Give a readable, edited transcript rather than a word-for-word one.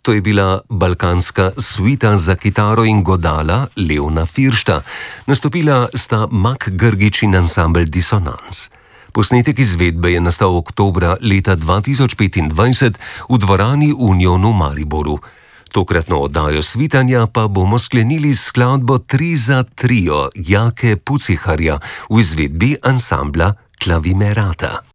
To je bila balkanska suita za kitaro in godala Leona Firšta. Nastopila sta Mak Grgić in ansambel Disonans. Posnetek izvedbe je nastal oktobra leta 2025 v dvorani Union v Mariboru. Tokratno oddajo svitanja pa bomo sklenili s skladbo Tri za trio Jake Puciharja v izvedbi ansambla Klavimerata.